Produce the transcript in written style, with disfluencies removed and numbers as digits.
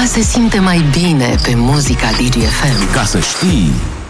se simte mai bine pe muzica DGFM. Ca să știi...